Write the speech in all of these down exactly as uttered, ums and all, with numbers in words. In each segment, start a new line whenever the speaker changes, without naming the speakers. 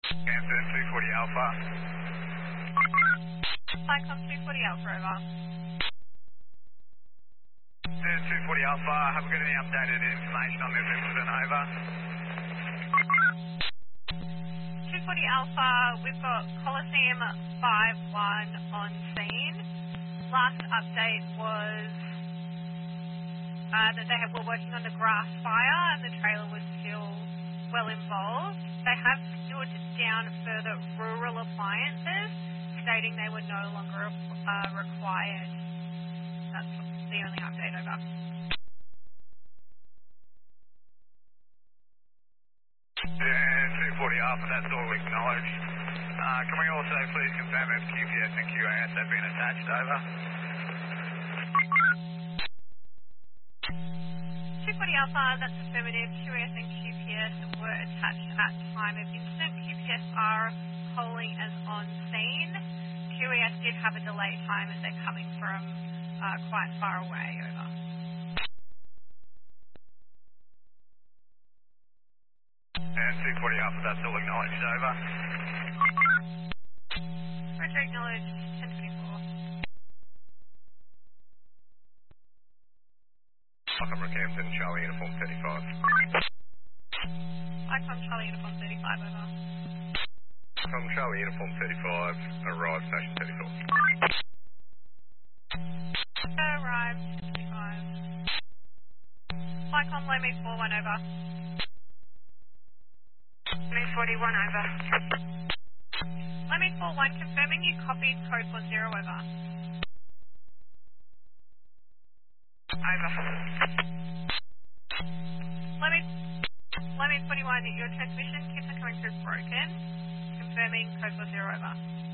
Camden two forty Alpha.
Cyclone two forty Alpha, over.
Camden two forty Alpha, have we got any updated information on this incident, over?
two forty Alpha, we've got Coliseum five one on scene. Last update was uh, that they have, were working on the grass fire and the trailer was still well involved. They have stood down further rural appliances, stating they were no longer uh, required. That's the only update, over.
Yeah, two forty Alpha, that's all acknowledged. Uh, can we also please confirm if Q P S and Q A S have been attached, over?
two forty Alpha, that's affirmative. Q A S and Q P S were attached at time of incident. Q P S are calling as on scene. Q A S did have a delay time as they're coming from uh, quite far away, over.
And two forty Alpha, that's all acknowledged, over.
Roger, acknowledged. ten twenty-four.
Welcome, Rockhampton, Charlie Uniform thirty-five.
Icon Charlie Uniform thirty-five, over.
From Charlie Uniform thirty-five, arrive station thirty-four.
Arrived, thirty-five. Icon Lamy four one, over.
Lamy forty-one, over.
Lamy four one, confirming you copied code four zero, over.
Over.
Lamy, Lamy forty-one, your transmission keeps on coming through broken. Confirming code four zero, over.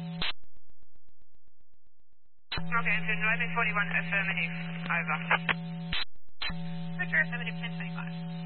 Rockhampton, Lamy forty-one, affirmative, over.
Roger, affirmative ten twenty-five.